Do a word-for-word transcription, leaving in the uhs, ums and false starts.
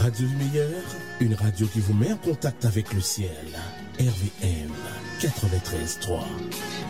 radio du meilleur, une radio qui vous met en contact avec le ciel. R V M quatre-vingt-treize trois.